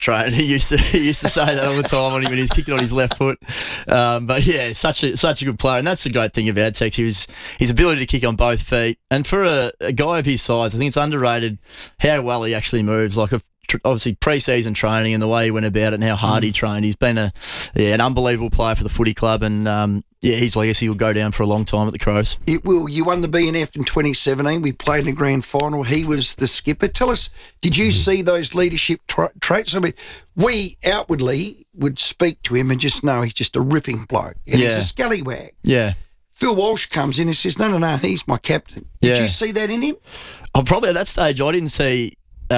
train. He used to say that all the time when he's kicking on his left foot. But yeah, such a good player, and that's the great thing about Tex. His ability to kick on both feet, and for a guy of his size, I think it's underrated how well he actually moves. Like obviously pre-season training and the way he went about it and how hard he trained. He's been an unbelievable player for the footy club, and his legacy will go down for a long time at the Crows. It will. You won the BNF in 2017. We played in the grand final. He was the skipper. Tell us, did you see those leadership traits? I mean, we outwardly would speak to him and just know he's just a ripping bloke. And he's a scallywag. Yeah. Phil Walsh comes in and says, no, he's my captain. Did you see that in him? Probably at that stage, I didn't see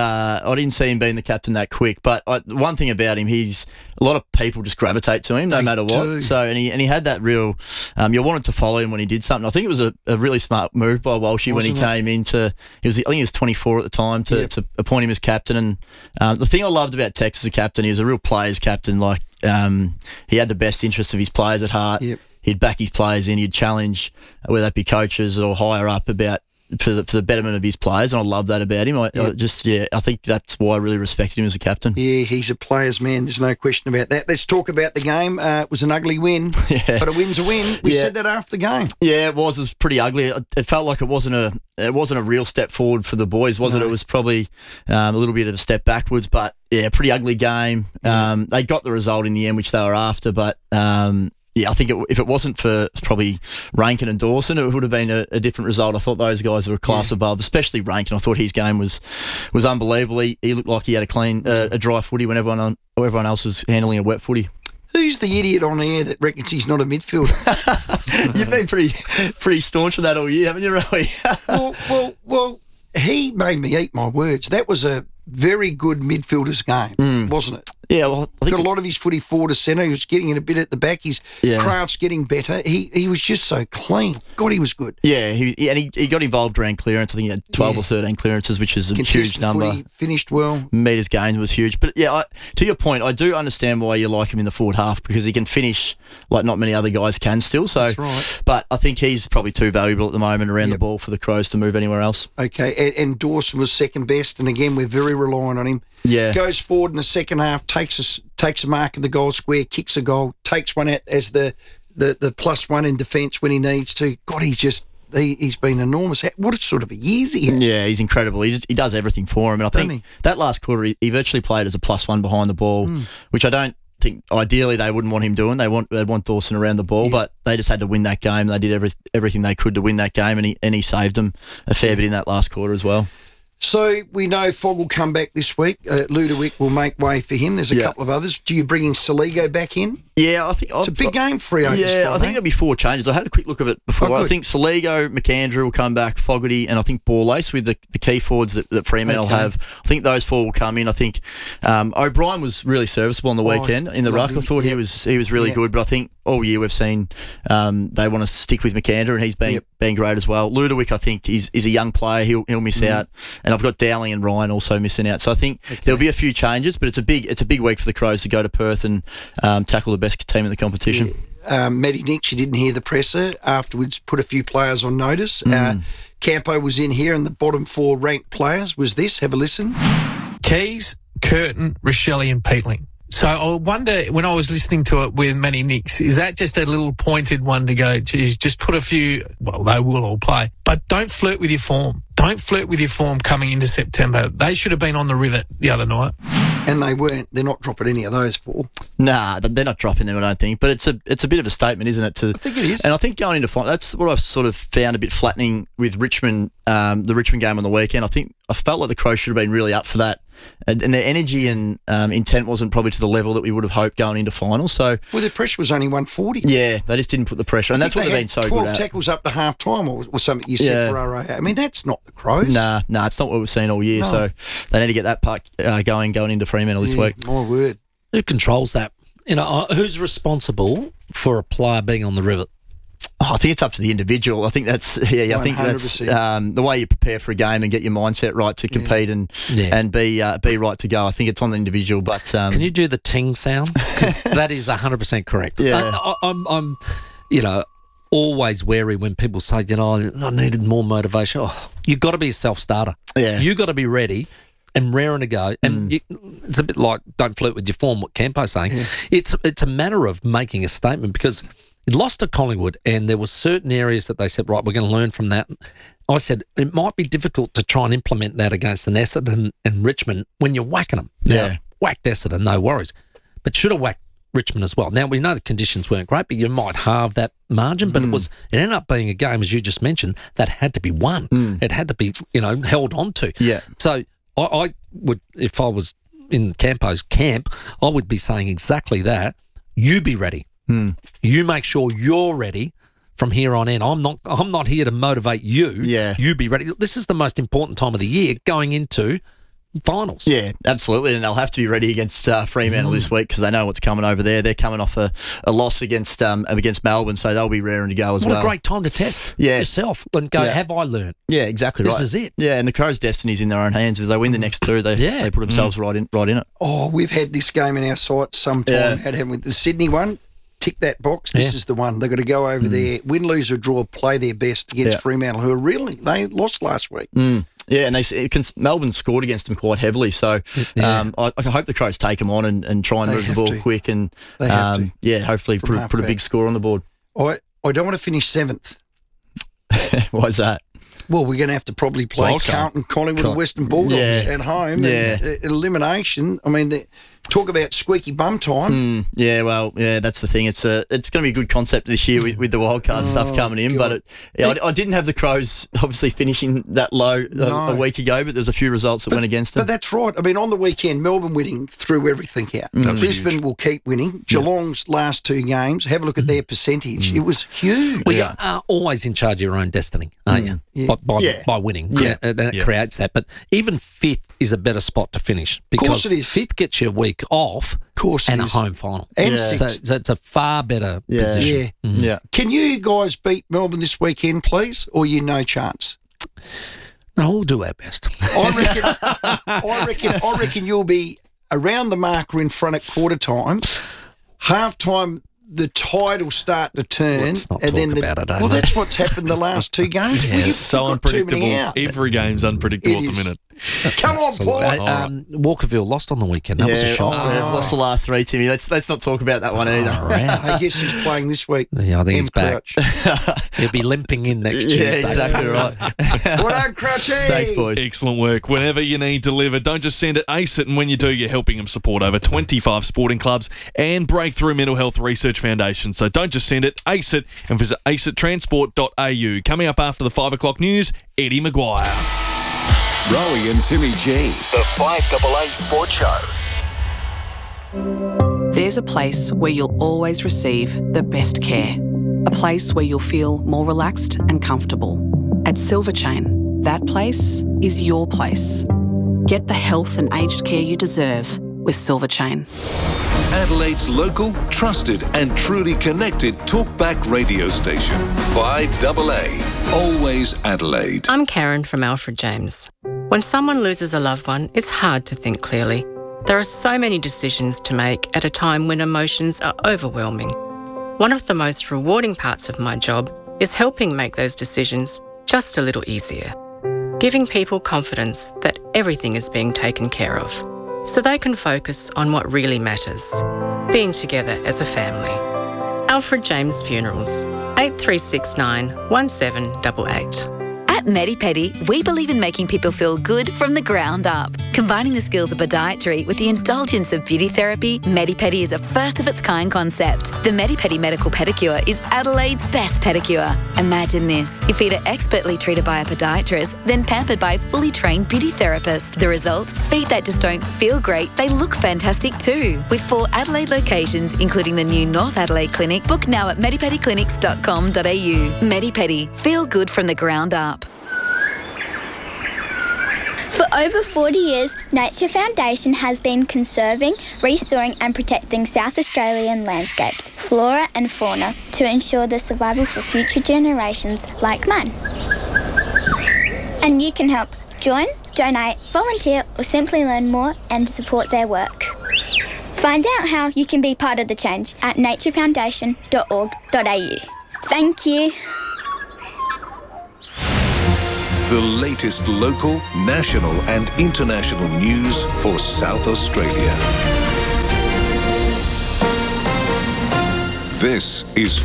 him being the captain that quick. But one thing about him, a lot of people just gravitate to him no matter what. So and he had that real. You wanted to follow him when he did something. I think it was a really smart move by Walshy when he came into. I think he was 24 at the time to appoint him as captain. And the thing I loved about Tex as a captain, he was a real players captain. Like he had the best interests of his players at heart. Yep. He'd back his players in. He'd challenge, whether that be coaches or higher up, about. For the betterment of his players, and I love that about him. I think that's why I really respected him as a captain. Yeah, he's a player's man. There's no question about that. Let's talk about the game. It was an ugly win, but a win's a win. We said that after the game. Yeah, it was. It was pretty ugly. It felt like it wasn't a real step forward for the boys, was it? It was probably a little bit of a step backwards, but yeah, pretty ugly game. Yeah. They got the result in the end, which they were after, but. I think if it wasn't for probably Rankin and Dawson, it would have been a different result. I thought those guys were a class above, especially Rankin. I thought his game was unbelievable. He looked like he had a dry footy when everyone else was handling a wet footy. Who's the idiot on air that reckons he's not a midfielder? You've been pretty staunch on that all year, haven't you, Rowie? well, he made me eat my words. That was a very good midfielder's game, wasn't it? Yeah, well, I think got a lot of his footy forward to centre. He was getting it a bit at the back. His craft's getting better. He was just so clean. God, he was good. Yeah, he got involved around clearance. I think he had 12 or 13 clearances, which is a huge number. Footy, finished well. Metres gained was huge. But yeah, to your point, I do understand why you like him in the forward half, because he can finish like not many other guys can still. So, that's right. But I think he's probably too valuable at the moment around the ball for the Crows to move anywhere else. Okay, and Dawson was second best, and again, we're very reliant on him. Yeah. Goes forward in the second half, takes a mark of the goal square, kicks a goal, takes one out as the +1 in defence when he needs to. God, he's been enormous. What sort of a year he had. Yeah, he's incredible. He does everything for him. And I think that last quarter, he virtually played as a +1 behind the ball, which I don't think ideally they wouldn't want him doing. They'd want Dawson around the ball, but they just had to win that game. They did everything they could to win that game, and he saved them a fair bit in that last quarter as well. So we know Fogg will come back this week. Ludovic will make way for him. There's a couple of others. Do you bring in Saligo back in? Yeah, I think it's a big game for Freo. Yeah, I think there'll be 4 changes. I had a quick look at it before. I think Saligo, McAndrew will come back, Fogarty, and I think Borlace with the key forwards that Fremantle have. I think those 4 will come in. I think O'Brien was really serviceable on the weekend in the ruck. I thought he was really good, but I think all year we've seen they want to stick with McAndrew, and he's been great as well. Ludovic, I think, is a young player. He'll miss out, and I've got Dowling and Ryan also missing out. So I think there'll be a few changes, but it's a big week for the Crows to go to Perth and tackle the best team in the competition. Matty Nix, you didn't hear the presser afterwards, put a few players on notice. Campo was in here, and the bottom 4 ranked players was this. Have a listen. Keys, Curtin, Rochelle and Peatling. So I wonder, when I was listening to it with Matty Nix, is that just a little pointed one to go, geez, just put a few, well, they will all play, but don't flirt with your form. Don't flirt with your form coming into September. They should have been on the rivet the other night. And they weren't. They're not dropping any of those 4. Nah, they're not dropping them, I don't think. But it's a bit of a statement, isn't it? I think it is. And I think going into final, that's what I've sort of found a bit flattening with Richmond, the Richmond game on the weekend. I felt like the Crows should have been really up for that. And their energy and intent wasn't probably to the level that we would have hoped going into finals. So, well, their pressure was only 140. Yeah, they just didn't put the pressure. And that's what they've been so good at. 12 tackles up to half-time or something you said for RA. I mean, that's not the Crows. Nah, it's not what we've seen all year. No. So they need to get that puck going into Fremantle this week. My word. Who controls that? Who's responsible for a player being on the rivet? I think it's up to the individual. I think that's I think that's the way you prepare for a game and get your mindset right to compete and be right to go. I think it's on the individual. But can you do the ting sound? Because that is 100% correct. Yeah. I'm always wary when people say, I needed more motivation. Oh, you've got to be a self-starter. Yeah. You've got to be ready and raring to go. And it's a bit like don't flirt with your form, what Campo's saying. Yeah. It's a matter of making a statement because it lost to Collingwood and there were certain areas that they said, right, we're going to learn from that. I said it might be difficult to try and implement that against an Essendon and Richmond when you're whacking them. Yeah. Now, whacked Essendon, no worries. But should have whacked Richmond as well. Now, we know the conditions weren't great, but you might halve that margin. But it ended up being a game, as you just mentioned, that had to be won. It had to be, held on to. Yeah. So I would, if I was in Campo's camp, I would be saying exactly that. You be ready. You make sure you're ready from here on in. I'm not here to motivate you. Yeah. You be ready. This is the most important time of the year going into finals. Yeah, absolutely. And they'll have to be ready against Fremantle this week because they know what's coming over there. They're coming off a loss against Melbourne, so they'll be raring to go as well. What a great time to test yourself and go, have I learned? Yeah, exactly right. This is it. Yeah, and the Crows' destiny's in their own hands. If they win the next two, they put themselves right in it. Oh, we've had this game in our sights sometime. Had with the Sydney one. Tick that box. This is the one. They've got to go over there, win, lose or draw, play their best against Fremantle, who they lost last week. Yeah, and Melbourne scored against them quite heavily. So I hope the Crows take them on and try and move the ball quick and hopefully put a big score on the board. I don't want to finish 7th. Why is that? Well, we're going to have to probably play Carlton, Collingwood and Western Bulldogs at home. Yeah. And elimination. I mean, talk about squeaky bum time. That's the thing. It's going to be a good concept this year with the wildcard stuff coming in. God. But I didn't have the Crows obviously finishing that low a week ago, but there's a few results that went against them. But that's right. I mean, on the weekend, Melbourne winning threw everything out. Brisbane will keep winning. Geelong's last 2 games, have a look at their percentage. It was huge. Well, you are always in charge of your own destiny, aren't you? Yeah. By winning. That creates that. But even 5th is a better spot to finish because of course it is. 5th gets you a week off and a home final. And so it's a far better position. Yeah. Can you guys beat Melbourne this weekend, please? Or you no chance? No, we'll do our best. I reckon you'll be around the marker in front at quarter time. Half time, the tide will start to turn. Well, that's what's happened the last 2 games. It's so unpredictable. Every game's unpredictable at the minute. Come on, Paul. Walkerville lost on the weekend. That was a shock. Lost the last 3, Timmy. Let's not talk about that one either. I guess he's playing this week. Yeah, I think he's back. He'll be limping in next Tuesday. Yeah, exactly right. Well done, Crushy. Thanks, boys. Excellent work. Whenever you need delivered, don't just send it, ace it. And when you do, you're helping them support over 25 sporting clubs and Breakthrough Mental Health Research Foundation. So don't just send it, ace it, and visit aceittransport.au. Coming up after the 5 o'clock news, Eddie Maguire. Rowie and Timmy G, the 5AA Sports Show. There's a place where you'll always receive the best care. A place where you'll feel more relaxed and comfortable. At Silver Chain, that place is your place. Get the health and aged care you deserve with Silver Chain. Adelaide's local, trusted and truly connected talkback radio station. 5AA. Always Adelaide. I'm Karen from Alfred James. When someone loses a loved one, it's hard to think clearly. There are so many decisions to make at a time when emotions are overwhelming. One of the most rewarding parts of my job is helping make those decisions just a little easier. Giving people confidence that everything is being taken care of, so they can focus on what really matters, being together as a family. Alfred James Funerals, 8369 1788. At Medipedi, we believe in making people feel good from the ground up. Combining the skills of podiatry with the indulgence of beauty therapy, Medipedi is a first-of-its-kind concept. The Medipedi Medical Pedicure is Adelaide's best pedicure. Imagine this. Your feet are expertly treated by a podiatrist, then pampered by a fully trained beauty therapist. The result? Feet that just don't feel great, they look fantastic too. With 4 Adelaide locations, including the new North Adelaide Clinic, book now at medipediclinics.com.au. Medipedi. Feel good from the ground up. For over 40 years, Nature Foundation has been conserving, restoring and protecting South Australian landscapes, flora and fauna to ensure the survival for future generations like mine. And you can help. Join, donate, volunteer or simply learn more and support their work. Find out how you can be part of the change at naturefoundation.org.au. Thank you. The latest local, national and international news for South Australia. This is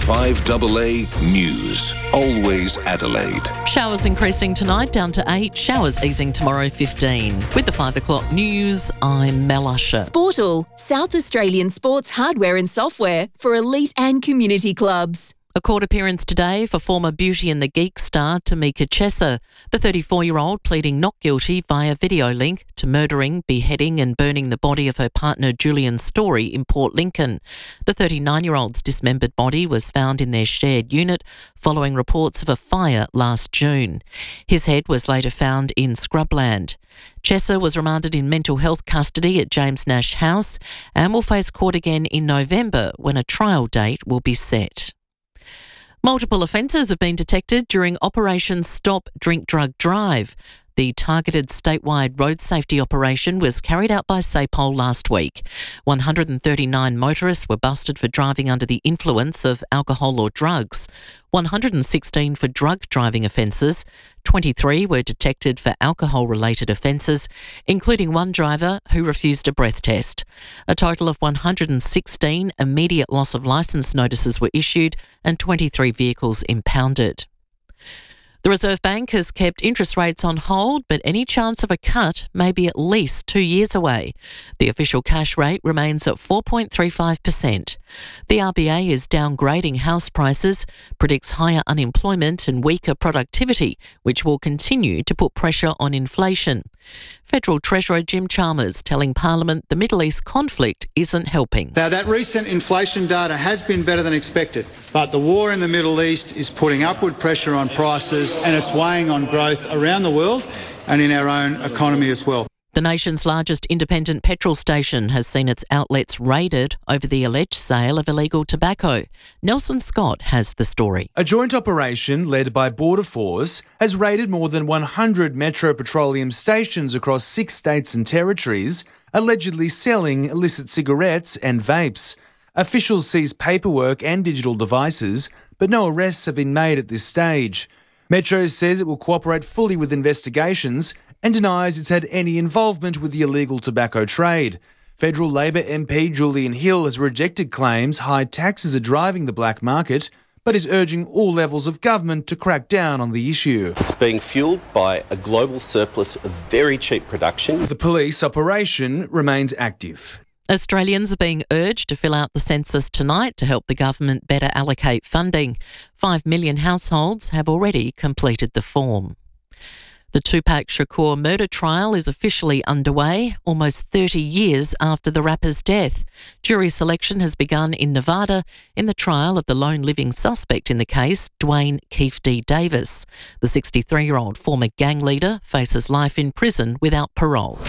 5AA News. Always Adelaide. Showers increasing tonight down to 8. Showers easing tomorrow 15. With the 5 o'clock news, I'm Mel Usher. Sportal, South Australian sports hardware and software for elite and community clubs. A court appearance today for former Beauty and the Geek star Tamika Chesser, the 34-year-old pleading not guilty via video link to murdering, beheading and burning the body of her partner Julian Story in Port Lincoln. The 39-year-old's dismembered body was found in their shared unit following reports of a fire last June. His head was later found in scrubland. Chesser was remanded in mental health custody at James Nash House and will face court again in November when a trial date will be set. Multiple offences have been detected during Operation Stop Drink Drug Drive. The targeted statewide road safety operation was carried out by SAPOL last week. 139 motorists were busted for driving under the influence of alcohol or drugs. 116 for drug driving offences. 23 were detected for alcohol-related offences, including one driver who refused a breath test. A total of 116 immediate loss of licence notices were issued and 23 vehicles impounded. The Reserve Bank has kept interest rates on hold, but any chance of a cut may be at least 2 years away. The official cash rate remains at 4.35%. The RBA is downgrading house prices, predicts higher unemployment and weaker productivity, which will continue to put pressure on inflation. Federal Treasurer Jim Chalmers telling Parliament the Middle East conflict isn't helping. Now, that recent inflation data has been better than expected, but the war in the Middle East is putting upward pressure on prices and it's weighing on growth around the world and in our own economy as well. The nation's largest independent petrol station has seen its outlets raided over the alleged sale of illegal tobacco. Nelson Scott has the story. A joint operation led by Border Force has raided more than 100 Metro Petroleum stations across 6 states and territories, allegedly selling illicit cigarettes and vapes. Officials seized paperwork and digital devices, but no arrests have been made at this stage. Metro says it will cooperate fully with investigations and denies it's had any involvement with the illegal tobacco trade. Federal Labor MP Julian Hill has rejected claims high taxes are driving the black market, but is urging all levels of government to crack down on the issue. It's being fuelled by a global surplus of very cheap production. The police operation remains active. Australians are being urged to fill out the census tonight to help the government better allocate funding. 5 million households have already completed the form. The Tupac Shakur murder trial is officially underway, almost 30 years after the rapper's death. Jury selection has begun in Nevada in the trial of the lone living suspect in the case, Dwayne Keefe D. Davis. The 63-year-old former gang leader faces life in prison without parole.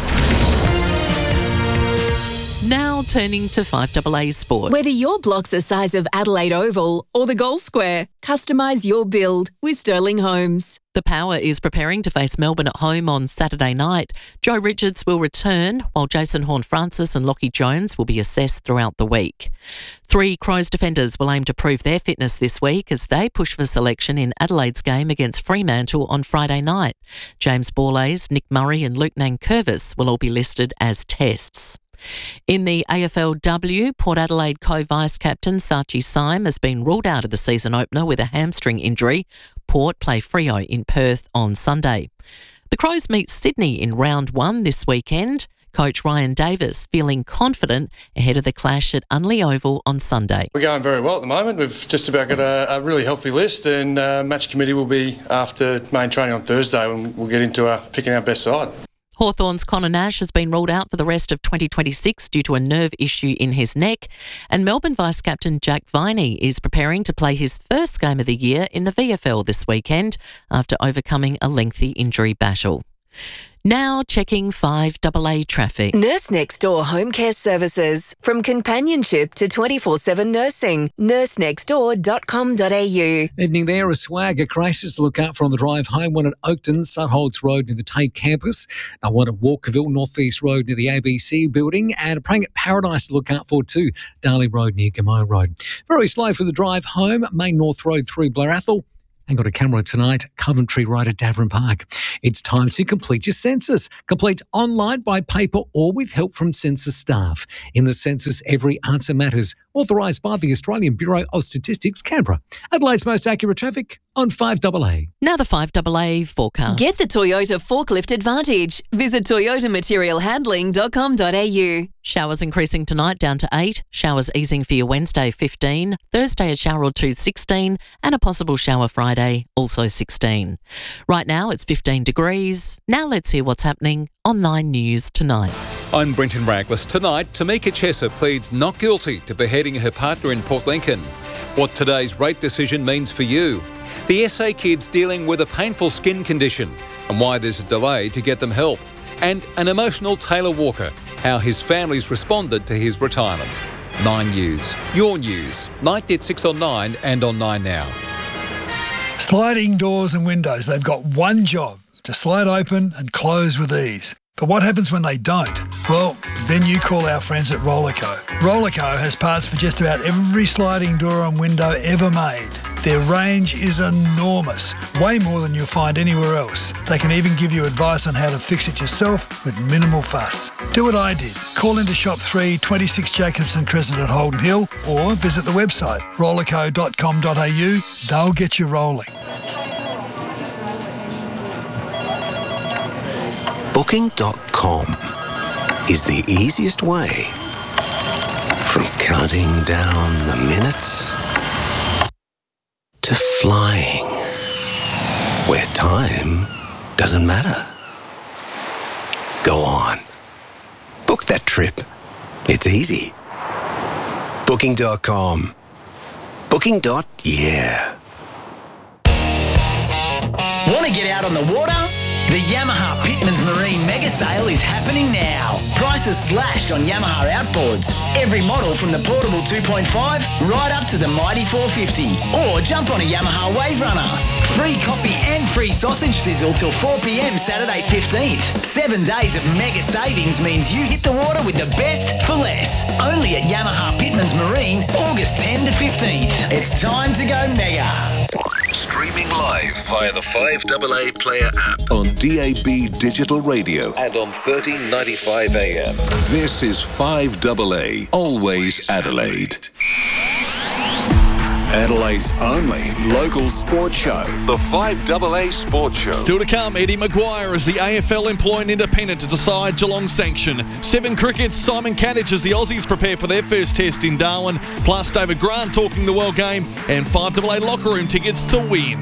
Now turning to 5AA Sport. Whether your block's the size of Adelaide Oval or the Gold Square, customise your build with Sterling Homes. The Power is preparing to face Melbourne at home on Saturday night. Joe Richards will return, while Jason Horne-Francis and Lockie Jones will be assessed throughout the week. 3 Crows defenders will aim to prove their fitness this week as they push for selection in Adelaide's game against Fremantle on Friday night. James Borlase, Nick Murray and Luke Nankervis will all be listed as tests. In the AFLW, Port Adelaide co-vice-captain Sachi Syme has been ruled out of the season opener with a hamstring injury. Port play Freo in Perth on Sunday. The Crows meet Sydney in round 1 this weekend. Coach Ryan Davis feeling confident ahead of the clash at Unley Oval on Sunday. We're going very well at the moment. We've just about got a really healthy list, and match committee will be after main training on Thursday when we'll get into picking our best side. Hawthorn's Connor Nash has been ruled out for the rest of 2026 due to a nerve issue in his neck, and Melbourne vice-captain Jack Viney is preparing to play his first game of the year in the VFL this weekend after overcoming a lengthy injury battle. Now checking 5AA traffic. Nurse Next Door Home Care Services. From companionship to 24/7 nursing. nursenextdoor.com.au. Evening there, a swagger crashes to look out for on the drive home. One at Oakton, Sutholts Road near the Tate campus. Now one at Walkerville, Northeast Road near the ABC building. And a praying at Paradise to look out for too. Darley Road near Gamow Road. Very slow for the drive home. Main North Road through Blair Athol. and got a camera tonight, Coventry right at Davern Park. It's time to complete your census. Complete online, by paper or with help from census staff. In the census, every answer matters. Authorised by the Australian Bureau of Statistics, Canberra. Adelaide's most accurate traffic on 5AA. Now the 5AA forecast. Get the Toyota Forklift Advantage. Visit toyotamaterialhandling.com.au. Showers increasing tonight down to 8. Showers easing for your Wednesday, 15. Thursday, a shower or two, 16. And a possible shower Friday, also 16. Right now, it's 15 degrees. Now let's hear what's happening on 9 News tonight. I'm Brenton Raglas. Tonight, Tamika Chesser pleads not guilty to beheading her partner in Port Lincoln. What today's rape decision means for you. The SA kids dealing with a painful skin condition and why there's a delay to get them help. And an emotional Taylor Walker, how his family's responded to his retirement. 9 News, your news. Night at 6 on 9 and on 9 Now. Sliding doors and windows, they've got one job, to slide open and close with ease. But what happens when they don't? Well, then you call our friends at Rollerco. Rollerco has parts for just about every sliding door and window ever made. Their range is enormous, way more than you'll find anywhere else. They can even give you advice on how to fix it yourself with minimal fuss. Do what I did. Call into Shop 3, 26 Jacobson Crescent at Holden Hill, or visit the website rollerco.com.au. They'll get you rolling. Booking.com is the easiest way from counting down the minutes to flying, where time doesn't matter. Go on. Book that trip. It's easy. Booking.com. Booking.yeah. Want to get out on the water? The Yamaha Pitmans Marine Mega Sale is happening now. Prices slashed on Yamaha outboards. Every model from the portable 2.5 right up to the mighty 450. Or jump on a Yamaha Wave Runner. Free coffee and free sausage sizzle till 4 p.m. Saturday 15th. 7 days of mega savings means you hit the water with the best for less. Only at Yamaha Pitmans Marine, August 10 to 15th. It's time to go mega. Streaming live via the 5AA Player app on DAB Digital Radio and on 1395 AM. This is 5AA, always Adelaide. Adelaide's only local sports show, the 5AA Sports Show. Still to come, Eddie Maguire as the AFL employ an independent to decide Geelong's sanction. 7 crickets, Simon Kadich as the Aussies prepare for their first test in Darwin. Plus David Grant talking the World Game and 5AA locker room tickets to win.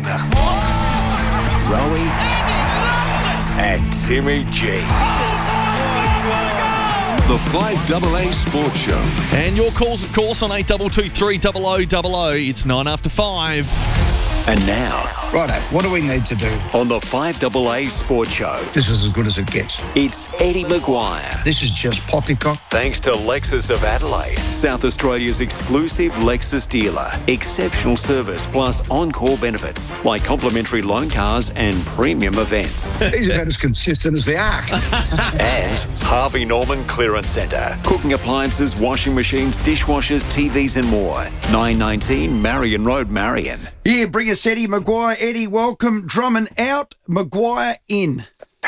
Rowie and Timmy G. The 5AA Sports Show. And your calls, of course, on 8223 0000. It's 9 after 5. And now, righto, what do we need to do? On the 5AA Sports Show, This is as good as it gets. it's Eddie Maguire. This is just poppycock. Thanks to Lexus of Adelaide, South Australia's exclusive Lexus dealer. Exceptional service plus on-call benefits like complimentary loan cars and premium events. He's about as consistent as the Ark. And Harvey Norman Clearance Centre. Cooking appliances, washing machines, dishwashers, TVs and more. 919 Marion Road, Marion. Yeah, bring us Eddie Maguire. Eddie, welcome. Drummond out, Maguire in.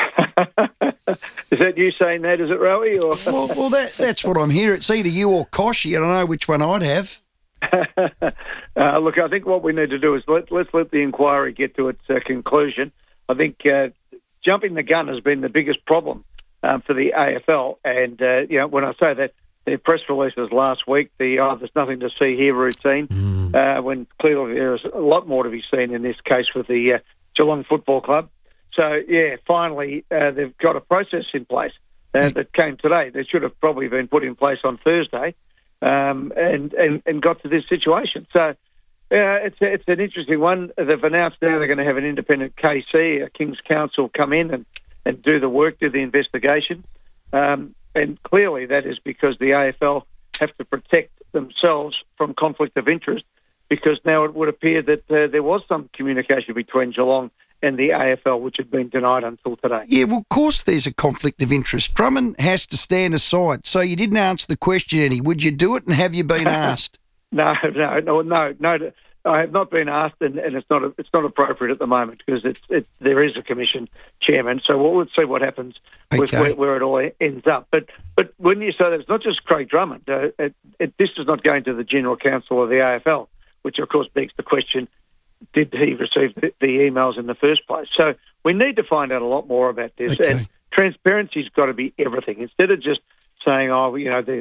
Is that you saying that, is it, Rowie? Or? Well, that's what I'm hearing. It's either you or Koshy. I don't know which one I'd have. Look, I think what we need to do is let's let the inquiry get to its conclusion. I think jumping the gun has been the biggest problem for the AFL. And, when I say that, their press releases last week, there's nothing to see here routine, when clearly there's a lot more to be seen in this case with the Geelong Football Club. So, yeah, finally they've got a process in place that came today. That should have probably been put in place on Thursday and got to this situation. So, it's an interesting one. They've announced now they're going to have an independent KC, a King's Counsel, come in and do the work, do the investigation. And clearly that is because the AFL have to protect themselves from conflict of interest, because now it would appear that there was some communication between Geelong and the AFL, which had been denied until today. Yeah, well, of course there's a conflict of interest. Drummond has to stand aside. So you didn't answer the question, Eddie. Would you do it, and have you been asked? No. I have not been asked, and it's not appropriate at the moment because there is a commission chairman. So we'll see what happens with where it all ends up. But when you say that, it's not just Craig Drummond. This is not going to the General Counsel of the AFL, which of course begs the question: did he receive the emails in the first place? So we need to find out a lot more about this, and transparency's got to be everything. Instead of just saying, "Oh,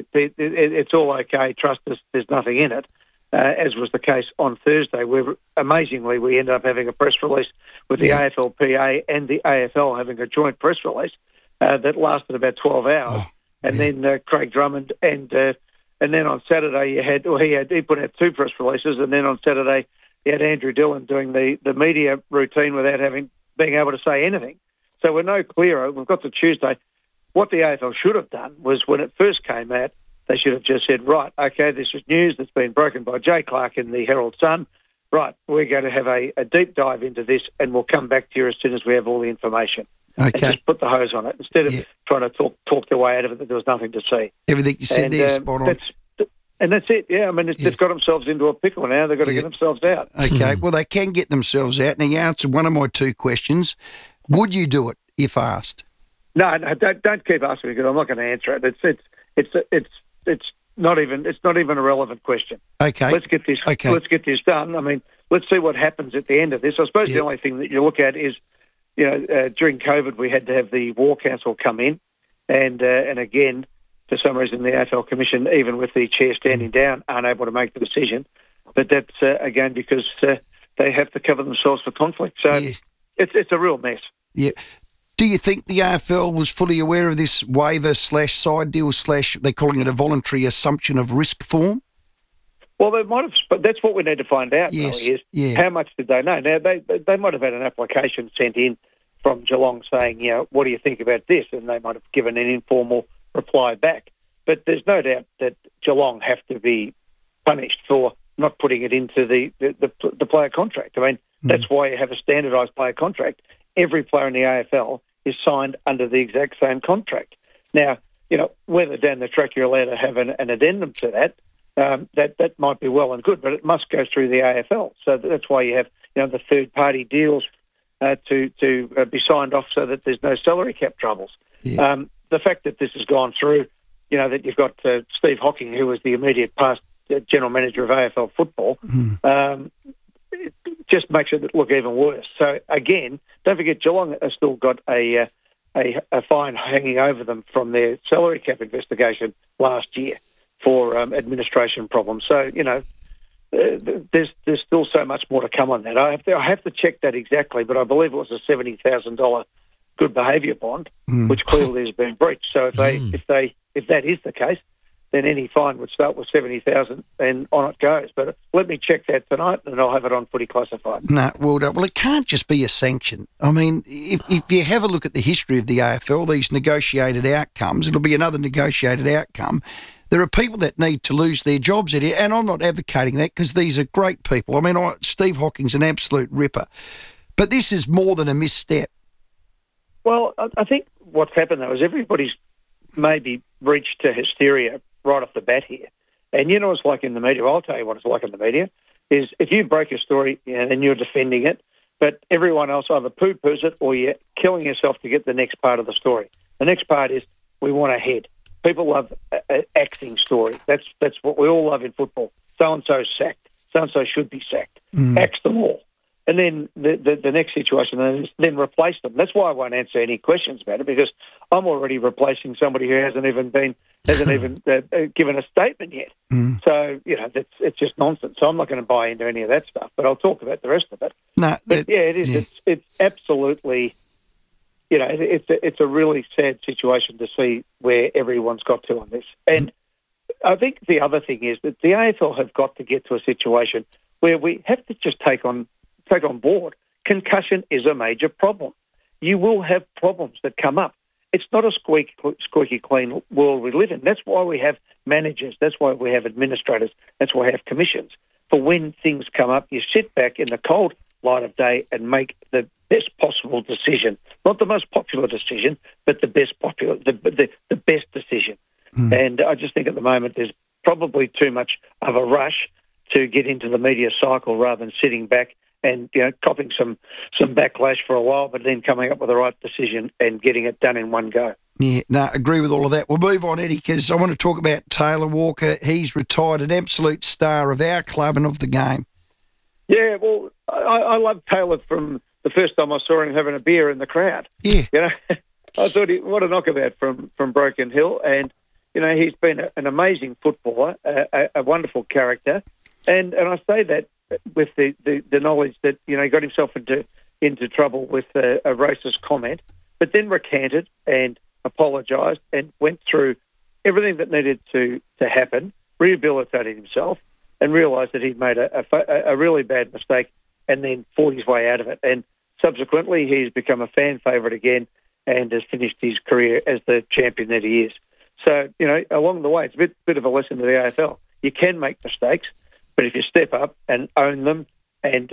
it's all okay, trust us, there's nothing in it." As was the case on Thursday, where amazingly we ended up having a press release with the AFLPA and the AFL having a joint press release that lasted about 12 hours. Then Craig Drummond and then on Saturday he put out 2 press releases, and then on Saturday he had Andrew Dillon doing the media routine without being able to say anything. So we're no clearer. We've got to Tuesday. What the AFL should have done was, when it first came out, they should have just said, right, okay, this is news that's been broken by Jay Clark in the Herald Sun. Right, we're going to have a deep dive into this, and we'll come back to you as soon as we have all the information. And just put the hose on it instead of trying to talk their way out of it that there was nothing to see. Everything you said there is spot on. And that's it, yeah. I mean, they've got themselves into a pickle now. They've got to get themselves out. Okay, well, they can get themselves out. Now, you answered one of my 2 questions. Would you do it if asked? No, don't keep asking me, because I'm not going to answer it. It's not even a relevant question. Okay. Let's get this done. I mean, let's see what happens at the end of this. I suppose the only thing that you look at is, during COVID we had to have the War Council come in, and again, for some reason the AFL Commission, even with the chair standing down, aren't able to make the decision. But that's again because they have to cover themselves for conflict. So it's a real mess. Yeah. Do you think the AFL was fully aware of this waiver/side deal / they're calling it a voluntary assumption of risk form? Well, they might have, but that's what we need to find out. Yes. How much did they know? Now, they might have had an application sent in from Geelong saying, what do you think about this? And they might have given an informal reply back. But there's no doubt that Geelong have to be punished for not putting it into the player contract. I mean, that's why you have a standardised player contract. Every player in the AFL is signed under the exact same contract. Now, whether down the track you're allowed to have an addendum to that, that might be well and good, but it must go through the AFL. So that's why you have, the third-party deals to be signed off so that there's no salary cap troubles. Yeah. The fact that this has gone through, that you've got Steve Hocking, who was the immediate past general manager of AFL football, it just makes it look even worse. So again, don't forget Geelong has still got a fine hanging over them from their salary cap investigation last year for administration problems. So there's still so much more to come on that. I have to check that exactly, but I believe it was a $70,000 good behaviour bond, which clearly has been breached. So if that is the case, then any fine would start with $70,000 and on it goes. But let me check that tonight, and I'll have it on Footy Classified. No, well, it can't just be a sanction. I mean, if you have a look at the history of the AFL, these negotiated outcomes, it'll be another negotiated outcome. There are people that need to lose their jobs in here, and I'm not advocating that because these are great people. I mean, Steve Hocking's an absolute ripper. But this is more than a misstep. Well, I think what's happened, though, is everybody's maybe reached to hysteria right off the bat here. And you know what it's like in the media? Well, I'll tell you what it's like in the media, is if you break a story and you're defending it, but everyone else either poo-poos it or you're killing yourself to get the next part of the story. The next part is we want a head. People love acting story. That's what we all love in football. So-and-so sacked. So-and-so should be sacked. Axe them all. And then the next situation is then replace them. That's why I won't answer any questions about it, because I'm already replacing somebody who hasn't even given a statement yet. So it's just nonsense. So I'm not going to buy into any of that stuff. But I'll talk about the rest of it. No, but it is. Yeah. It's absolutely. It's a really sad situation to see where everyone's got to on this. And I think the other thing is that the AFL have got to get to a situation where we have to just take on board. Concussion is a major problem. You will have problems that come up. It's not a squeaky clean world we live in. That's why we have managers. That's why we have administrators. That's why we have commissions. For when things come up, you sit back in the cold light of day and make the best possible decision. Not the most popular decision, but the best decision. And I just think at the moment there's probably too much of a rush to get into the media cycle rather than sitting back and copping some backlash for a while, but then coming up with the right decision and getting it done in one go. Yeah, no, agree with all of that. We'll move on, Eddie, because I want to talk about Taylor Walker. He's retired, an absolute star of our club and of the game. Yeah, well, I love Taylor from the first time I saw him having a beer in the crowd. Yeah. I thought, what a knockabout from Broken Hill. And, he's been an amazing footballer, a wonderful character. And I say that with the knowledge that, he got himself into trouble with a racist comment, but then recanted and apologised and went through everything that needed to happen, rehabilitated himself, and realised that he'd made a really bad mistake and then fought his way out of it. And subsequently, he's become a fan favourite again and has finished his career as the champion that he is. So, along the way, it's a bit of a lesson to the AFL. You can make mistakes, but if you step up and own them and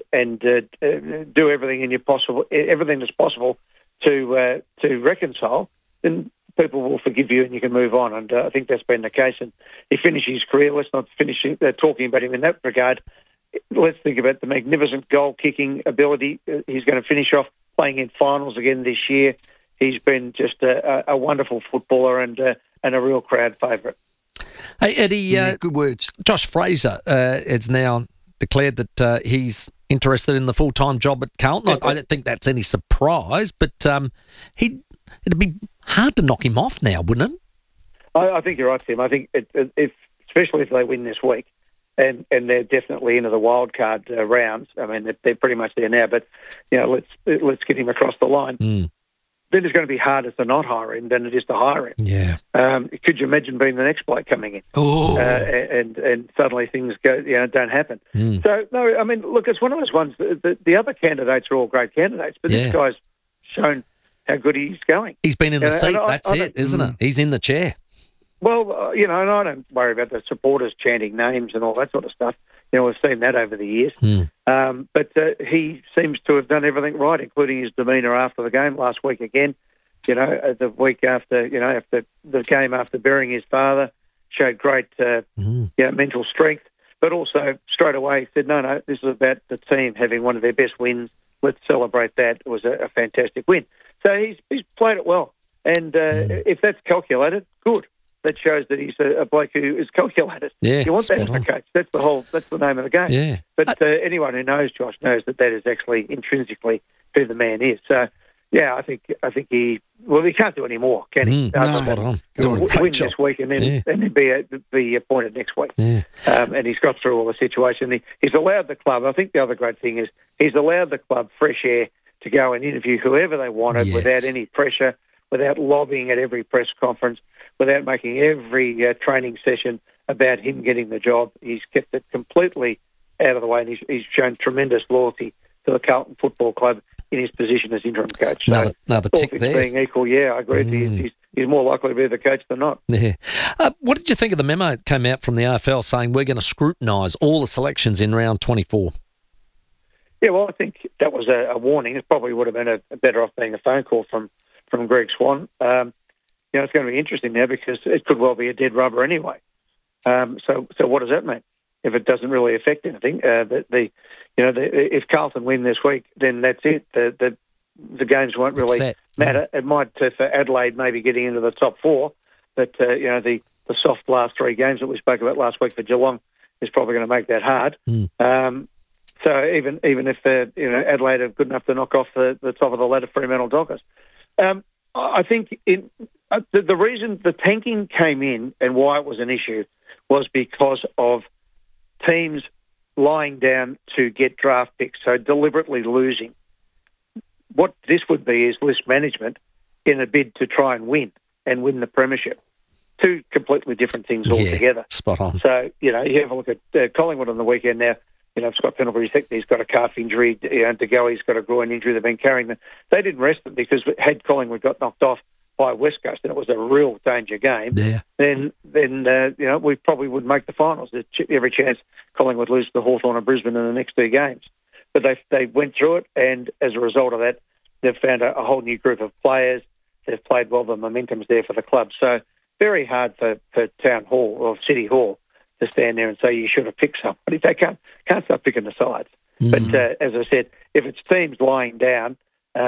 do everything that's possible to reconcile, then people will forgive you and you can move on. And I think that's been the case. And he finished his career. Let's not finish talking about him in that regard. Let's think about the magnificent goal-kicking ability. He's going to finish off playing in finals again this year. He's been just a wonderful footballer and a real crowd favourite. Hey, Eddie. Good words. Josh Fraser has now declared that he's interested in the full-time job at Carlton. I don't think that's any surprise, but it'd be hard to knock him off now, wouldn't it? I think you're right, Tim. I think especially if they win this week, and they're definitely into the wild card rounds. I mean, they're pretty much there now. But let's get him across the line. Then it's going to be harder to not hire him than it is to hire him. Yeah. Could you imagine being the next bloke coming in? Oh. And suddenly things don't happen. So no, I mean, look, it's one of those ones. The other candidates are all great candidates, but this guy's shown how good he's going. He's been in the seat. That's it, isn't it? He's in the chair. Well, and I don't worry about the supporters chanting names and all that sort of stuff. We've seen that over the years. But he seems to have done everything right, including his demeanour after the game last week again. The week after, after the game after burying his father, showed great mental strength. But also, straight away, said, no, this is about the team having one of their best wins. Let's celebrate that. It was a fantastic win. So he's played it well. And if that's calculated, good. That shows that he's a bloke who is calculated. Yeah, you want that as a coach. That's the name of the game. Yeah. But anyone who knows Josh knows that is actually intrinsically who the man is. So, yeah, I think he can't do any more, can he? Win this week and then be appointed next week. Yeah. And he's got through all the situation. He's allowed the club. I think the other great thing is he's allowed the club fresh air to go and interview whoever they wanted without any pressure, without lobbying at every press conference, without making every training session about him getting the job. He's kept it completely out of the way, and he's shown tremendous loyalty to the Carlton Football Club in his position as interim coach. Another all tick things there. Being equal, I agree. He's more likely to be the coach than not. Yeah. What did you think of the memo that came out from the AFL saying we're going to scrutinise all the selections in round 24? Yeah, well, I think that was a warning. It probably would have been a better off being a phone call from Greg Swan. It's going to be interesting now because it could well be a dead rubber anyway. So what does that mean? If it doesn't really affect anything, if Carlton win this week, then that's it. The games won't really matter. It might for Adelaide maybe getting into the top four, but the soft last three games that we spoke about last week for Geelong is probably going to make that hard. So even if Adelaide are good enough to knock off the top of the ladder, Fremantle Dockers. I think the reason the tanking came in and why it was an issue was because of teams lying down to get draft picks, so deliberately losing. What this would be is list management in a bid to try and win the premiership. Two completely different things altogether. Spot on. So, you have a look at Collingwood on the weekend now. Scott Pendlebury's he's got a calf injury. De Goey's got a groin injury. They've been carrying them. They didn't rest them because had Collingwood got knocked off by West Coast and it was a real danger game, then we probably would make the finals. There's every chance Collingwood lose to Hawthorn and Brisbane in the next two games. But they went through it, and as a result of that, they've found a whole new group of players. They've played well. The momentum's there for the club. So very hard for Town Hall or City Hall to stand there and say you should have picked somebody. They can't start picking the sides. But as I said, if it's teams lying down,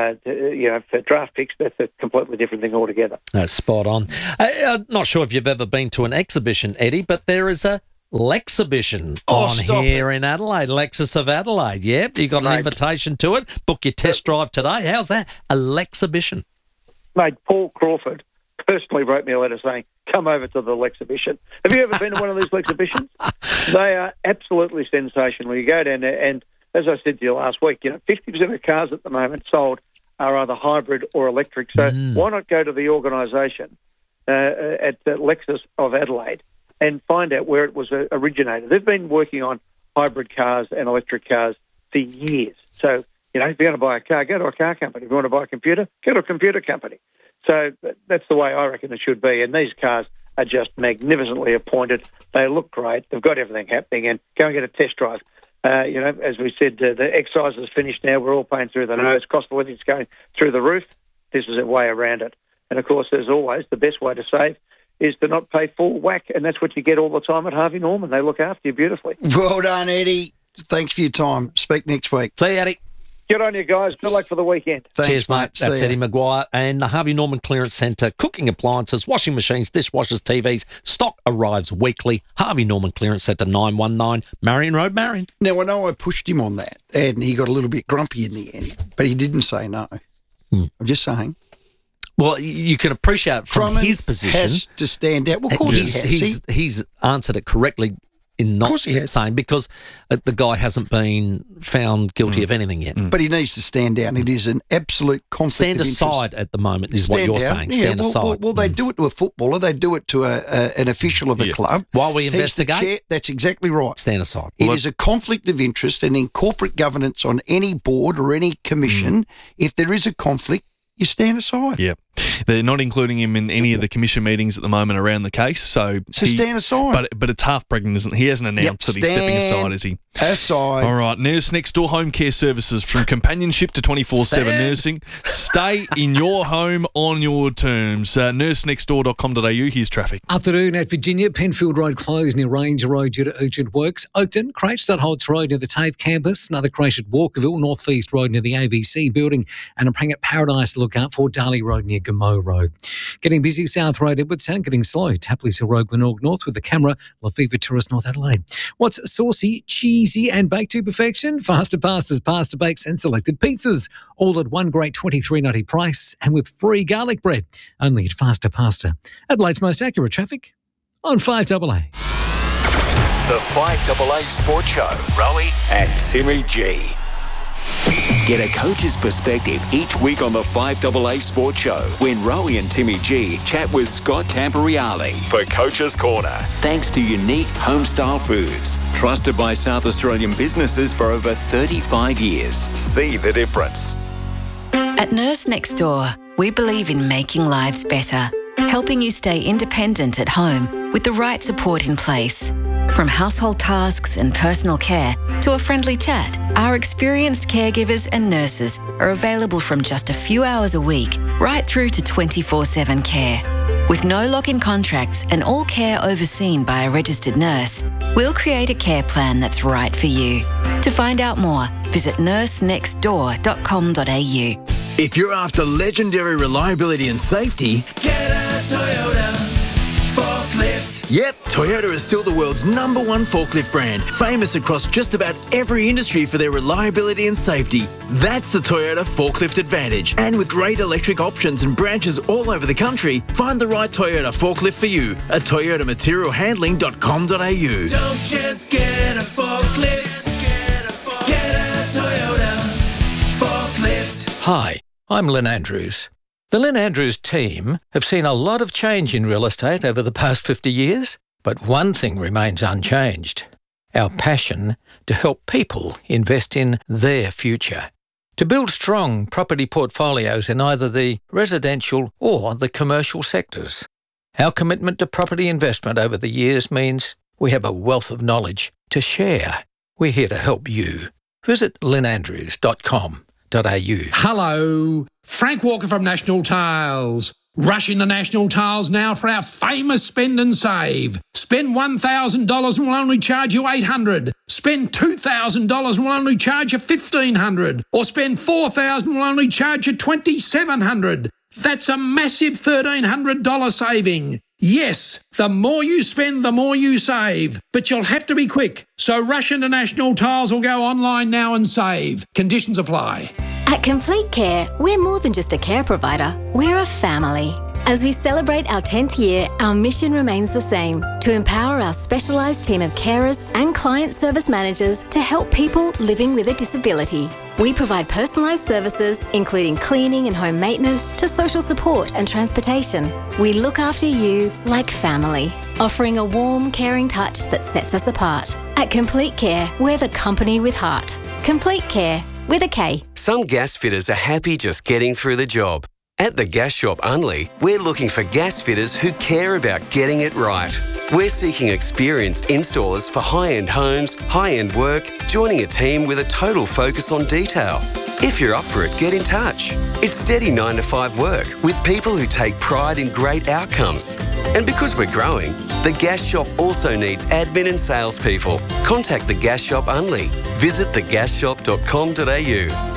for draft picks, that's a completely different thing altogether. That's spot on. I'm not sure if you've ever been to an exhibition, Eddie, but there is a Lexhibition here in Adelaide, Lexus of Adelaide. Yep, you got an invitation to it. Book your test drive today. How's that? A Lexhibition. Mate, Paul Crawford personally wrote me a letter saying, come over to the Lexhibition. Have you ever been to one of these Lexhibitions? They are absolutely sensational. You go down there and, as I said to you last week, 50% of cars at the moment sold are either hybrid or electric. So why not go to the organisation at Lexus of Adelaide and find out where it was originated? They've been working on hybrid cars and electric cars for years. So, if you're going to buy a car, go to a car company. If you want to buy a computer, go to a computer company. So that's the way I reckon it should be. And these cars are just magnificently appointed. They look great. They've got everything happening. And go and get a test drive. As we said, the excise is finished now. We're all paying through the nose. Cost of living's going through the roof. This is a way around it. And, of course, as always, the best way to save is to not pay full whack, and that's what you get all the time at Harvey Norman. They look after you beautifully. Well done, Eddie. Thanks for your time. Speak next week. See you, Eddie. Good on you, guys. Good luck for the weekend. Thanks, cheers, mate. That's Eddie Maguire. And the Harvey Norman Clearance Centre, cooking appliances, washing machines, dishwashers, TVs. Stock arrives weekly. Harvey Norman Clearance Centre, 919 Marion Road, Marion. Now, I know I pushed him on that, and he got a little bit grumpy in the end, but he didn't say no. I'm just saying. Well, you can appreciate from his position. Has to stand out. Well, of course he has. He's answered it correctly in not saying, because the guy hasn't been found guilty of anything yet. But he needs to stand down. It is an absolute conflict Stand of aside interest. at the moment is what you're saying. Stand aside. Well, they do it to a footballer. They do it to an official of a club. While we He's the investigate. chair. That's exactly right. Stand aside. It is a conflict of interest, and in corporate governance on any board or any commission, if there is a conflict, you stand aside. Yeah. They're not including him in any of the commission meetings at the moment around the case. So stand aside. But it's half pregnant, isn't it? He hasn't announced that he's stepping aside, is he? Aside. All right. Nurse Next Door Home Care Services, from companionship to 24/7 nursing. Stay in your home on your terms. nursenextdoor.com.au. Here's traffic. Afternoon at Virginia. Penfield Road closed near Ranger Road due to urgent works. Oakton, Cratchit Holts Road near the TAFE campus. Another crash at Walkerville. Northeast Road near the ABC building. And a prang at Paradise to look out for. Darley Road near Gamow Road. Getting busy South Road, Edwardstown. Getting slow. Tapley's Hill Road, Glenorg North with the camera. Lafiva Tourist, North Adelaide. What's saucy, cheesy and baked to perfection? Faster pastas, pasta bakes and selected pizzas. All at one great $23.90 price and with free garlic bread. Only at Faster Pasta. Adelaide's most accurate traffic on 5AA. The 5AA Sports Show. Rowie and Timmy G. Get a coach's perspective each week on the 5AA Sports Show when Rowie and Timmy G chat with Scott Camporeale for Coach's Corner. Thanks to Unique Homestyle Foods, trusted by South Australian businesses for over 35 years. See the difference. At Nurse Next Door, we believe in making lives better, helping you stay independent at home with the right support in place. From household tasks and personal care to a friendly chat, our experienced caregivers and nurses are available from just a few hours a week right through to 24/7 care. With no lock-in contracts and all care overseen by a registered nurse, we'll create a care plan that's right for you. To find out more, visit nursenextdoor.com.au. If you're after legendary reliability and safety, get a Toyota forklift. Yep, Toyota is still the world's #1 forklift brand, famous across just about every industry for their reliability and safety. That's the Toyota Forklift Advantage. And with great electric options and branches all over the country, find the right Toyota forklift for you at toyotamaterialhandling.com.au. Don't just get a forklift, get a Toyota forklift. Hi, I'm Lynn Andrews. The Lynn Andrews team have seen a lot of change in real estate over the past 50 years, but one thing remains unchanged: our passion to help people invest in their future. To build strong property portfolios in either the residential or the commercial sectors. Our commitment to property investment over the years means we have a wealth of knowledge to share. We're here to help you. Visit lynandrews.com.au. Hello, Frank Walker from National Tiles. Rush into National Tiles now for our famous spend and save. Spend $1,000 and we'll only charge you $800. Spend $2,000 and we'll only charge you $1,500. Or spend $4,000 and we'll only charge you $2,700. That's a massive $1,300 saving. Yes, the more you spend, the more you save. But you'll have to be quick. So rush into National Tiles or go online now and save. Conditions apply. At Complete Care, we're more than just a care provider, we're a family. As we celebrate our 10th year, our mission remains the same, to empower our specialised team of carers and client service managers to help people living with a disability. We provide personalised services, including cleaning and home maintenance, to social support and transportation. We look after you like family, offering a warm, caring touch that sets us apart. At Complete Care, we're the company with heart. Complete Care, with a K. Some gas fitters are happy just getting through the job. At the Gas Shop Unley, we're looking for gas fitters who care about getting it right. We're seeking experienced installers for high-end homes, high-end work, joining a team with a total focus on detail. If you're up for it, get in touch. It's steady 9 to 5 work with people who take pride in great outcomes. And because we're growing, the Gas Shop also needs admin and salespeople. Contact the Gas Shop Unley. Visit thegasshop.com.au.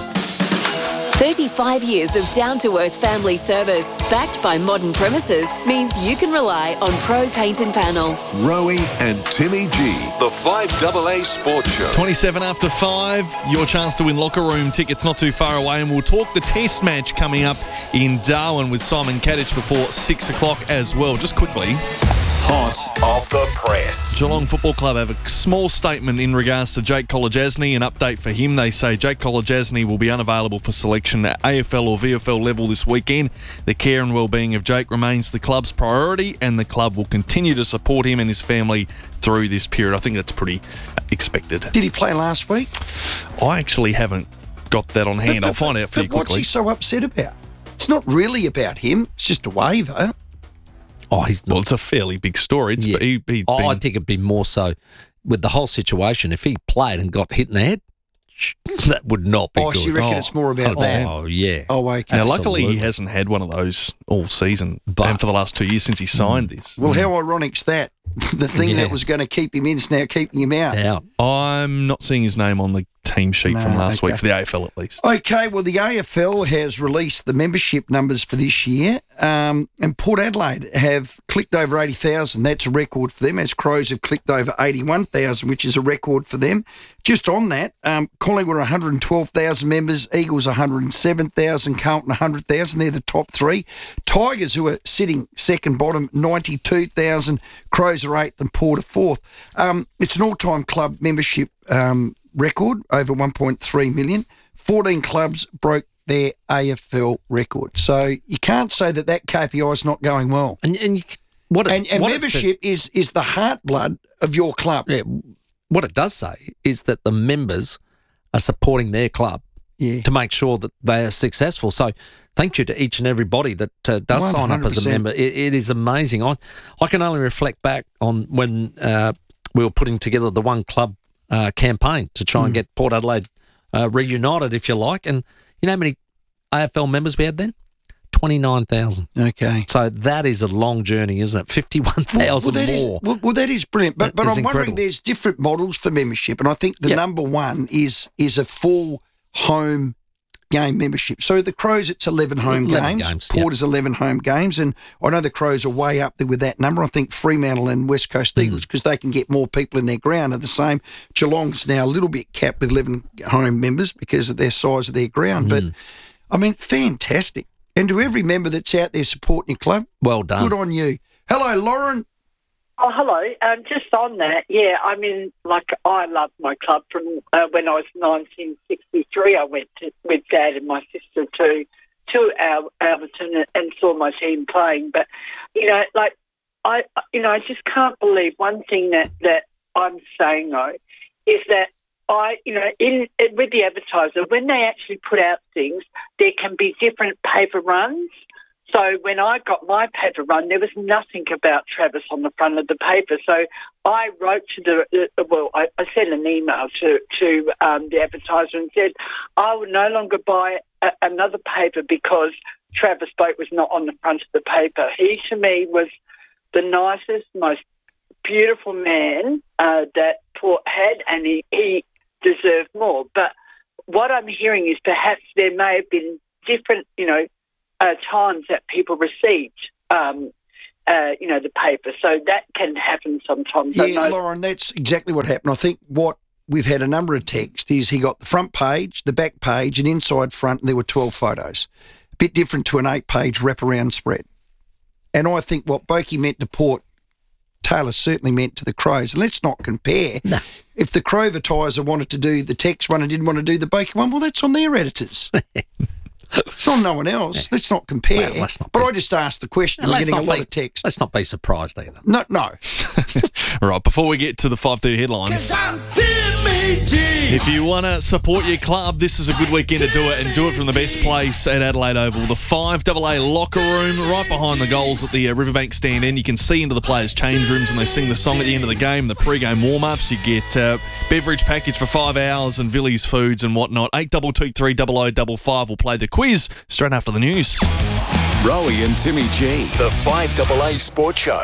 35 years of down-to-earth family service, backed by modern premises, means you can rely on Pro Paint and Panel. Rowie and Timmy G, the 5AA Sports Show. 27 after 5, your chance to win locker room tickets not too far away, and we'll talk the test match coming up in Darwin with Simon Kadich before 6 o'clock as well. Just quickly. Hot off the press. Geelong Football Club have a small statement in regards to Jake Kolodjasny. An update for him. They say Jake Kolodjasny will be unavailable for selection at AFL or VFL level this weekend. The care and well-being of Jake remains the club's priority, and the club will continue to support him and his family through this period. I think that's pretty expected. Did he play last week? I actually haven't got that on hand. I'll find out for you quickly. What's he so upset about? It's not really about him. It's just a waiver. Oh, well, it's a fairly big story. Yeah. I think it'd be more so with the whole situation. If he played and got hit in the head, that would not be good. So you reckon it's more about 100%. that? Oh, yeah. Oh, okay. Now, luckily, he hasn't had one of those all season and for the last 2 years since he signed this. Well, how ironic's that? The thing that was going to keep him in is now keeping him out. I'm not seeing his name on the team sheet from last week for the AFL at least. Okay, well, the AFL has released the membership numbers for this year, and Port Adelaide have clicked over 80,000. That's a record for them, as Crows have clicked over 81,000, which is a record for them. Just on that, Collingwood are 112,000 members, Eagles 107,000, Carlton 100,000. They're the top three. Tigers, who are sitting second bottom, 92,000. Crows are 8th and Port are 4th. It's an all-time club membership record, over 1.3 million. 14 clubs broke their AFL record. So you can't say that KPI is not going well. And membership is the heartblood of your club. Yeah, what it does say is that the members are supporting their club to make sure that they are successful. So thank you to each and everybody that does sign up as a member. It is amazing. I can only reflect back on when we were putting together the One Club campaign to try and get Port Adelaide reunited, if you like. And you know how many AFL members we had then? 29,000. Okay. So that is a long journey, isn't it? 51,000 more. Well, that is brilliant. But I'm incredible. wondering, there's different models for membership, and I think the number one is a full home game membership. So the Crows, it's 11 home games. Port is 11 home games, and I know the Crows are way up there with that number. I think Fremantle and West Coast Eagles, because they can get more people in their ground, are the same. Geelong's now a little bit capped with 11 home members because of their size of their ground. But, I mean, fantastic. And to every member that's out there supporting your club, well done. Good on you. Hello, Lauren. Oh, hello. Just on that, I mean, I love my club from when I was 1963. I went with Dad and my sister to Alberton and saw my team playing. But, I just can't believe one thing that I'm saying, though, is that with the advertiser, when they actually put out things, there can be different paper runs. So when I got my paper run, there was nothing about Travis on the front of the paper. So I wrote to I sent an email to the advertiser and said, I would no longer buy another paper because Travis Boak was not on the front of the paper. He, to me, was the nicest, most beautiful man that Port had, and he deserved more. But what I'm hearing is perhaps there may have been different, times that people received, the paper. So that can happen sometimes. Yeah, Lauren, that's exactly what happened. I think what we've had a number of texts is he got the front page, the back page, and inside front, and there were 12 photos. A bit different to an 8-page wraparound spread. And I think what Boakey meant to Port, Taylor certainly meant to the Crows. And let's not compare. No. If the Crow Advertiser wanted to do the text one and didn't want to do the Boakey one, well, that's on their editors. It's on no one else. Let's not compare. Well, I just asked the question. We're getting a lot of text. Let's not be surprised either. No. All right, before we get to the 5:30 headlines, if you want to support your club, this is a good weekend to do it, and do it from the best place at Adelaide Oval. The 5AA locker room right behind the goals at the Riverbank stand end. You can see into the players' change rooms and they sing the song at the end of the game, the pre-game warm-ups. You get beverage package for 5 hours and Villies foods and whatnot. 8223 0055 will play the quiz straight after the news. Rowie and Timmy G, the 5AA Sports Show.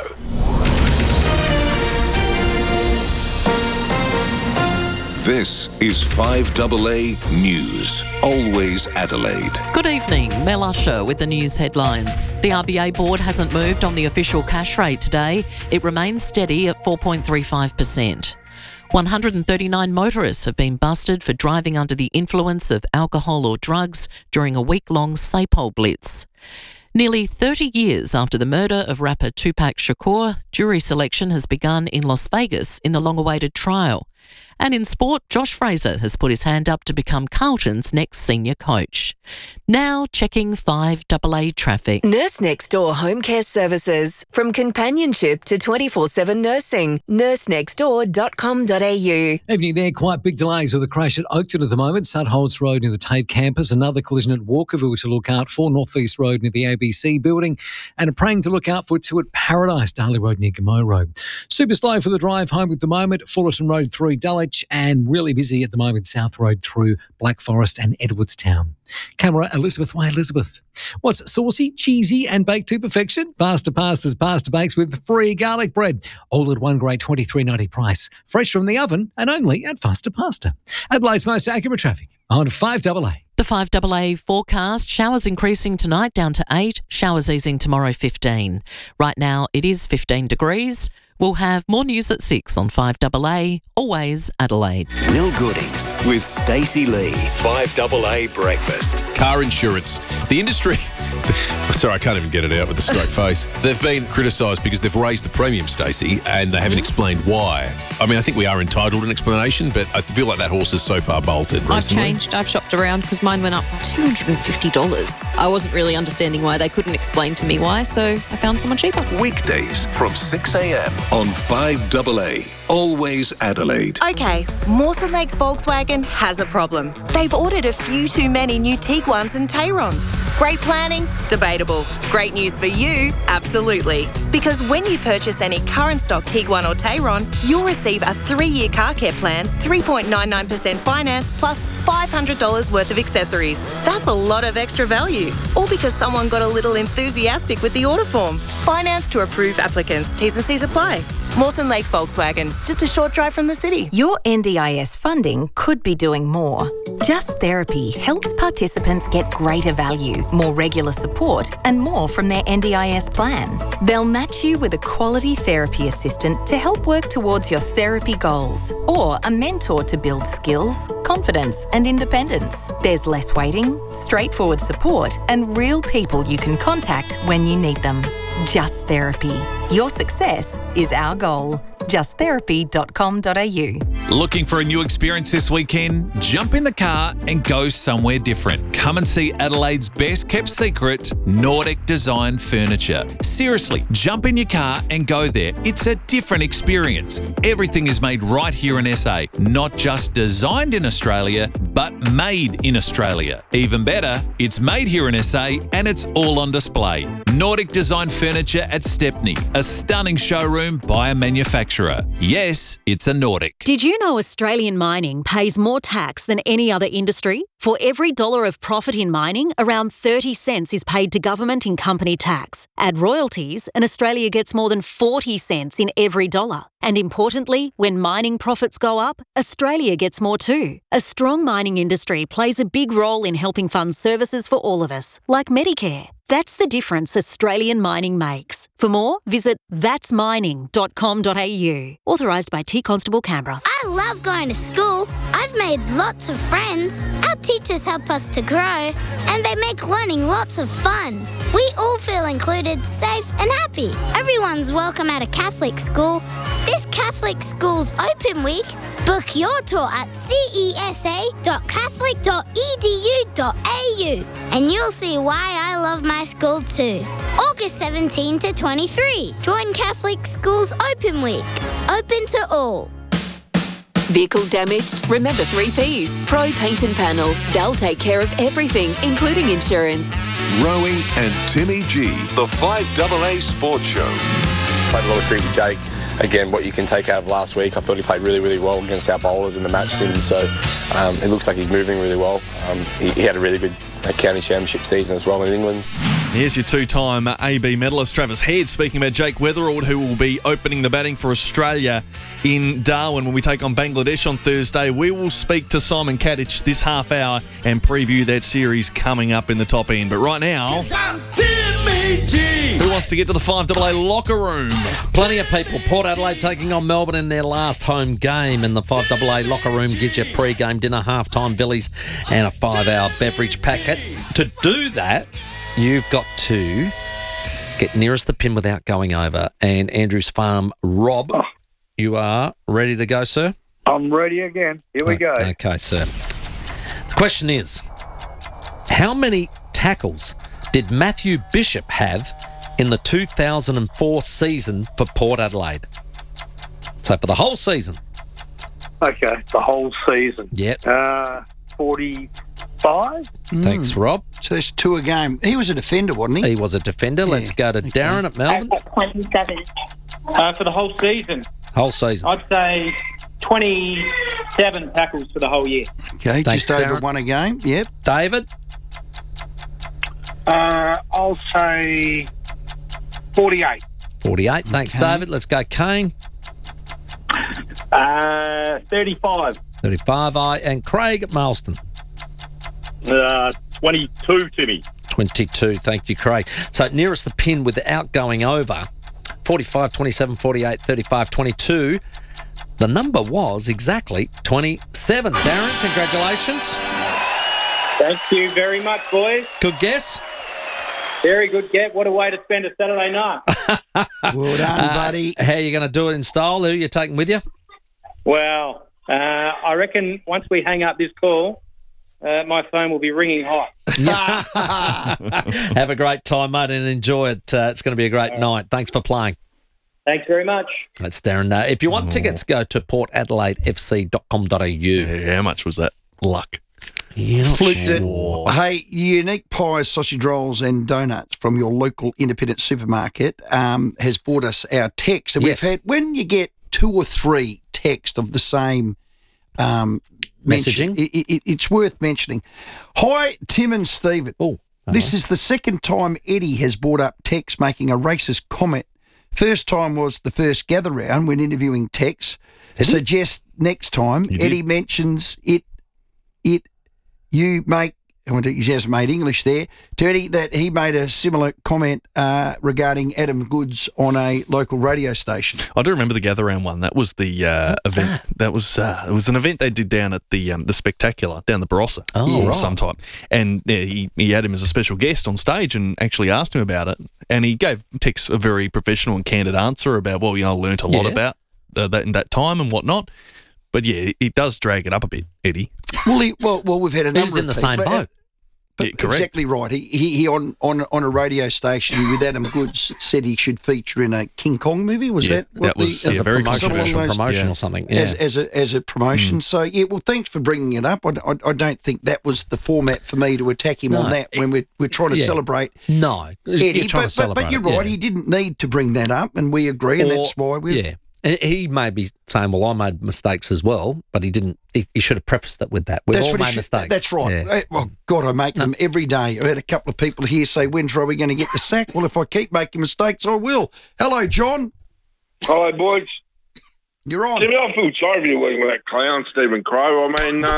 This is 5AA News, always Adelaide. Good evening, Mel Usher with the news headlines. The RBA board hasn't moved on the official cash rate today. It remains steady at 4.35%. 139 motorists have been busted for driving under the influence of alcohol or drugs during a week-long SAPOL blitz. Nearly 30 years after the murder of rapper Tupac Shakur, jury selection has begun in Las Vegas in the long-awaited trial. And in sport, Josh Fraser has put his hand up to become Carlton's next senior coach. Now checking 5AA traffic. Nurse Next Door Home Care Services. From companionship to 24/7 nursing. nursenextdoor.com.au. Evening there, quite big delays with a crash at Oakton at the moment. Sudholts Road near the TAFE campus. Another collision at Walkerville to look out for. North East Road near the ABC building. And a praying to look out for two at Paradise, Darley Road near Gamow Road. Super slow for the drive home at the moment. Fullerton Road through Dulwich. And really busy at the moment, South Road through Black Forest and Edwardstown. Camera, Elizabeth. Why, Elizabeth? What's saucy, cheesy and baked to perfection? Faster Pastas, pasta bakes with free garlic bread. All at one great $23.90 price. Fresh from the oven and only at Faster Pasta. Adelaide's most accurate traffic on 5AA. The 5AA forecast, showers increasing tonight down to 8, showers easing tomorrow 15. Right now it is 15 degrees. We'll have more news at 6 on 5AA, always Adelaide. Will Goodings with Stacey Lee. 5AA Breakfast. Car insurance. The industry... Sorry, I can't even get it out with a straight face. They've been criticised because they've raised the premium, Stacey, and they haven't explained why. I mean, I think we are entitled to an explanation, but I feel like that horse is so far bolted recently. I've shopped around because mine went up $250. I wasn't really understanding why. They couldn't explain to me why, so I found someone cheaper. Weekdays from 6 a.m. on 5AA. Always Adelaide. Okay, Mawson Lakes Volkswagen has a problem. They've ordered a few too many new Tiguans and Tayrons. Great planning? Debatable. Great news for you? Absolutely. Because when you purchase any current stock Tiguan or Tayron, you'll receive a 3-year car care plan, 3.99% finance, plus $500 worth of accessories. That's a lot of extra value. All because someone got a little enthusiastic with the order form. Finance to approved applicants. T's and C's apply. Mawson Lakes Volkswagen, just a short drive from the city. Your NDIS funding could be doing more. Just Therapy helps participants get greater value, more regular support, and more from their NDIS plan. They'll match you with a quality therapy assistant to help work towards your therapy goals, or a mentor to build skills, confidence, and independence. There's less waiting, straightforward support, and real people you can contact when you need them. Just Therapy. Your success is our goal. justtherapy.com.au. Looking for a new experience this weekend? Jump in the car and go somewhere different. Come and see Adelaide's best kept secret, Nordic Design Furniture. Seriously, jump in your car and go there. It's a different experience. Everything is made right here in SA. Not just designed in Australia, but made in Australia. Even better, it's made here in SA and it's all on display. Nordic Design Furniture at Stepney, a stunning showroom by a manufacturer. Yes, it's a Nordic. Did you you know Australian mining pays more tax than any other industry? For every dollar of profit in mining, around 30 cents is paid to government in company tax. Add royalties, and Australia gets more than 40 cents in every dollar. And importantly, when mining profits go up, Australia gets more too. A strong mining industry plays a big role in helping fund services for all of us, like Medicare. That's the difference Australian mining makes. For more, visit thatsmining.com.au. Authorised by T Constable Canberra. I love going to school. I've made lots of friends. Our teachers help us to grow, and they make learning lots of fun. We all feel included, safe and happy. Everyone's welcome at a Catholic school. This Catholic Schools Open Week, book your tour at cesa.catholic.edu.au and you'll see why I love my school too. August 17 to 23. Join Catholic Schools Open Week. Open to all. Vehicle damaged? Remember 3 Ps. Pro Paint and Panel. They'll take care of everything, including insurance. Rowie and Timmy G, the 5AA Sports Show. Played a lot of cricket with Jake. Again, what you can take out of last week, I thought he played really, really well against our bowlers in the match sim, so it looks like he's moving really well. He had a really good county championship season as well in England. Here's your two-time AB medalist Travis Head speaking about Jake Weatherald, who will be opening the batting for Australia in Darwin when we take on Bangladesh on Thursday. We will speak to Simon Kadich this half hour and preview that series coming up in the top end. But right now, who wants to get to the 5AA locker room? Plenty of people. Port Adelaide taking on Melbourne in their last home game, and the 5AA locker room gives you pre-game dinner, halftime villies, and a 5-hour beverage packet. To do that, you've got to get nearest the pin without going over. And Andrews Farm, Rob, you are ready to go, sir? I'm ready again. Here we go. Okay, sir. The question is, how many tackles did Matthew Bishop have in the 2004 season for Port Adelaide? So for the whole season. Okay, the whole season. Yep. 45? Thanks, Rob. So there's 2 a game. He was a defender, wasn't he? He was a defender. Yeah. Let's go to Darren at Melbourne. 27. For the whole season? Whole season. I'd say 27 tackles for the whole year. Okay, Thanks, just over Darren. 1 a game. Yep. David? I'll say 48. 48. Thanks, David. Let's go, Kane. 35. 35. And Craig at Mailstone. 22, Timmy. 22. Thank you, Craig. So nearest the pin without going over, 45, 27, 48, 35, 22. The number was exactly 27. Darren, congratulations. Thank you very much, boys. Good guess. Very good get. What a way to spend a Saturday night. Well done, buddy. How are you going to do it in style? Who are you taking with you? Well, I reckon once we hang up this call, my phone will be ringing hot. Have a great time, mate, and enjoy it. It's going to be a great night. Thanks for playing. Thanks very much. That's Darren. If you want tickets, go to portadelaidefc.com.au. Yeah, how much was that? Luck. Flipped it. Hey, Unique Pies, sausage rolls and donuts from your local independent supermarket has brought us our text. And Yes. we've had, when you get 2 or 3 texts of the same Messaging? it's worth mentioning. Hi, Tim and Stephen. This is the second time Eddie has brought up Tex making a racist comment. First time was the first gather round when interviewing Tex. Suggest next time Eddie mentions it you make, he hasn't made English there, Dirty, that he made a similar comment regarding Adam Goods on a local radio station. I do remember the gather round one. That was the event. That was it was an event they did down at the Spectacular down the Barossa. Oh, right. Sometime. And he had him as a special guest on stage and actually asked him about it. And he gave Tex a very professional and candid answer about, well, I learnt a lot about that in that time and whatnot. But yeah, he does drag it up a bit, Eddie. Well, we've had a number He's in of the people, same boat. Yeah, correct. Exactly right. He on a radio station with Adam Goods said he should feature in a King Kong movie. Was that what that was as a very promotion or something? Yeah. As a promotion. So well, thanks for bringing it up. I don't think that was the format for me to attack him on that when we're trying to celebrate. No, Eddie, you're trying to celebrate but you're right. He didn't need to bring that up, and we agree, and that's why we. Yeah. And he may be saying, well, I made mistakes as well, but he didn't. He should have prefaced it with that. We've all made mistakes. That's right. Yeah. Well, God, I make them every day. I had a couple of people here say, when's Robbie going to get the sack? Well, if I keep making mistakes, I will. Hello, John. Hello, boys. You're on. Jimmy, I feel sorry for you working with that clown, Stephen Crow. I mean,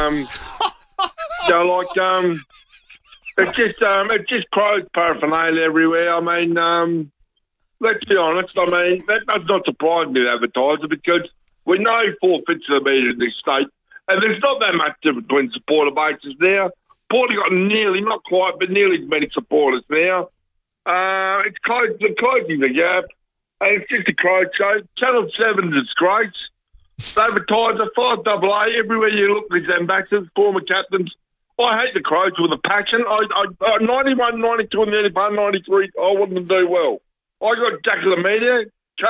it's just Crow's paraphernalia everywhere. I mean, let's be honest. I mean, that does not surprise me, the advertiser, because we know forfeits are made in this state, and there's not that much difference between supporter bases now. Port got nearly, not quite, but nearly as many supporters now. It's closing the gap. And it's just a Crow show. Channel 7's a disgrace. They advertise a 5AA. Everywhere you look, there's ambassadors, former captains. I hate the Crows with a passion. 91, 92, and the early part 93, I want them to do well. I got Jack Lameda,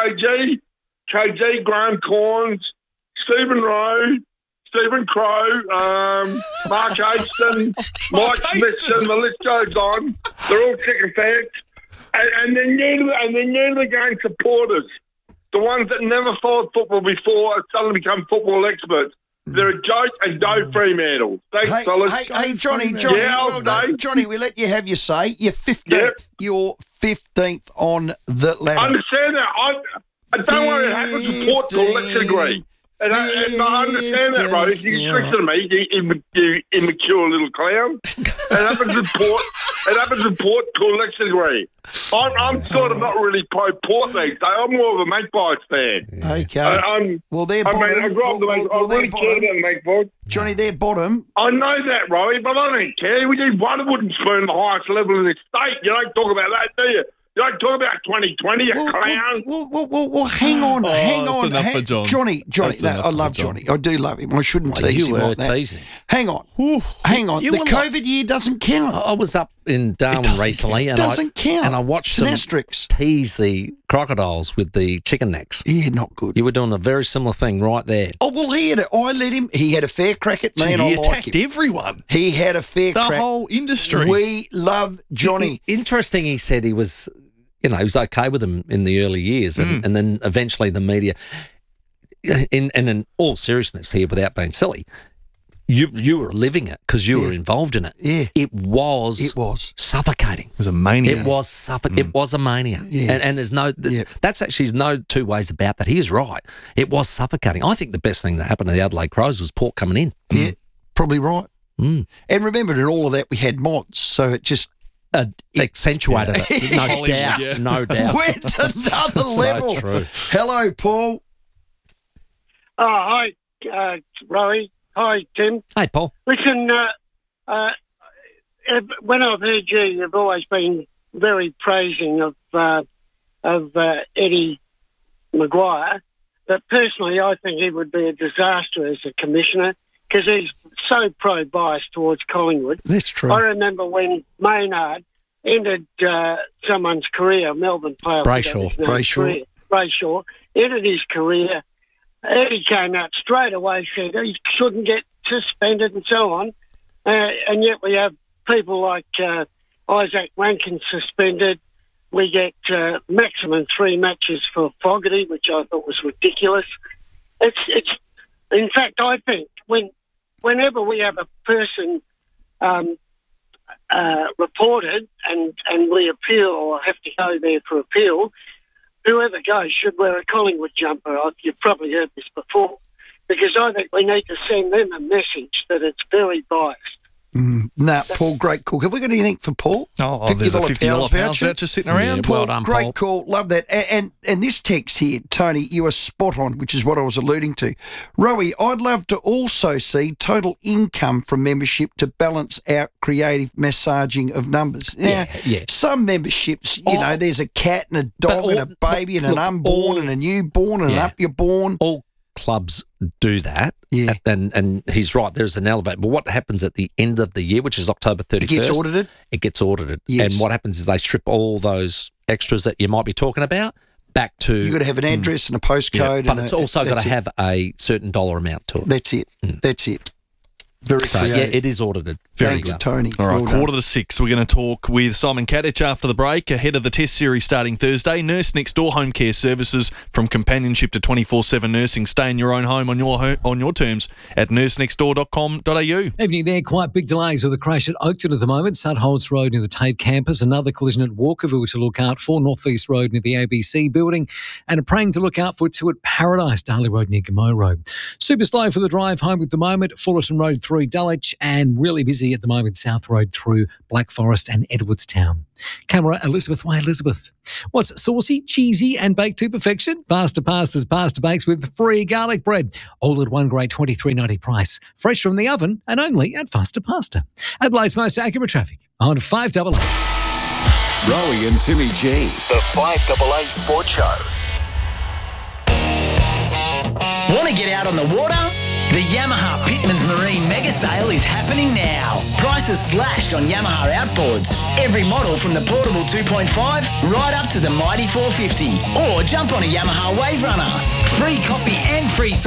KG, Graham Corns, Stephen Rowe, Stephen Crow, Mark Haston, Mike Smithson, the list goes on. They're all sycophants. And they're newly going supporters. The ones that never followed football before have suddenly become football experts. They're a joke and go Fremantle. Thanks, fellas. Hey, Johnny, Yeah, well done. Johnny, we let you have your say. You're 15th. Yep. You're 15th on the ladder. I understand that. I don't want to have to support to a lesser degree. And I understand that, right? You're tricking to me, you immature little clown. It happens in Port to a lesser degree. I'm sort of not really pro-Port these days. I'm more of a Magpies fan. Okay. I grew up I really care about the Magpies. Johnny, they're bottom. I know that, Robbie, but I don't care. We do one wooden spoon, the highest level in the state. You don't talk about that, do you? You don't talk about 2020, you clown. Well, hang on. that's enough for John. Johnny, That's enough I for love John. Johnny. I do love him. I shouldn't tease him like that. Teasing. Hang on. You The were COVID year doesn't count. I was up in Darwin recently, and Doesn't count. And I watched It's an them asterisk. tease the crocodiles with the chicken necks. Yeah, not good. You were doing a very similar thing right there. Oh, well, I let him. He had a fair crack at me, and I he like attacked him. everyone. He had a fair The crack. whole industry. We love Johnny. Interesting, he said he was, he was okay with them in the early years, and then eventually the media, and in all seriousness here, without being silly, you were living it because you were involved in it. Yeah. It was suffocating. It was a mania. It was suffocating. It was a mania. Yeah. And there's that's actually no two ways about that. He is right. It was suffocating. I think the best thing that happened to the Adelaide Crows was Port coming in. Yeah, probably right. And remember, in all of that, we had mods, so it just accentuated it. No doubt. No doubt. Went another level. True. Hello, Paul. Oh, hi, Rowie. Hi, Tim. Hey, Paul. Listen, when I've heard you, you've always been very praising of Eddie Maguire. But personally, I think he would be a disaster as a commissioner because he's so pro-biased towards Collingwood. That's true. I remember when Maynard ended someone's career, Melbourne player. Brayshaw Ended his career. Eddie came out straight away, said he shouldn't get suspended and so on. And yet we have people like Isaac Rankin suspended. We get maximum 3 matches for Fogarty, which I thought was ridiculous. It's in fact, I think whenever we have a person reported and we appeal or have to go there for appeal, whoever goes should wear a Collingwood jumper. You've probably heard this before, because I think we need to send them a message that it's very biased. Paul, great call. Have we got anything for Paul? Oh, there's a $50 voucher sitting around. Paul, Well done, great Paul. call. Love that. And this text here, Tony, you are spot on, which is what I was alluding to. Rowie, I'd love to also see total income from membership to balance out creative massaging of numbers. Now, some memberships, you know, there's a cat and a dog and a baby and an unborn and a newborn and an up you're born. All clubs do that. Yeah. And he's right, there's an elevator. But what happens at the end of the year, which is October 31st? It gets audited? It gets audited. Yes. And what happens is they strip all those extras that you might be talking about back to... You've got to have an address and a postcode. But it's also got to have a certain dollar amount to it. That's it. That's it. Very so, creative. yeah, it is audited. Thanks, Tony. All right, Well done. 5:45. We're going to talk with Simon Kadich after the break, ahead of the Test Series starting Thursday. Nurse Next Door Home Care Services, from companionship to 24/7 nursing. Stay in your own home on your terms at nursenextdoor.com.au. Evening there, quite big delays with a crash at Oakton at the moment. Sudholtz Road near the TAFE campus, another collision at Walkerville to look out for, North East Road near the ABC building, and a praying to look out for two at Paradise, Darley Road near Gamow Road. Super slow for the drive home at the moment, Fullerton Road through Dulwich, and really busy at the moment, South Road through Black Forest and Edwardstown. Camera, Elizabeth Way. Elizabeth, what's saucy, cheesy and baked to perfection? Faster Pastas, pasta bakes with free garlic bread. All at one great $23.90 price. Fresh from the oven and only at Faster Pasta. Adelaide's most accurate traffic on 5AA. Rowie and Timmy G. The 5AA Sports Show. Want to get out on the water? The Yamaha Pitmans Marine Mega Sale is happening now. Prices slashed on Yamaha outboards. Every model from the portable 2.5 right up to the mighty 450. Or jump on a Yamaha Wave Runner. Free coffee and free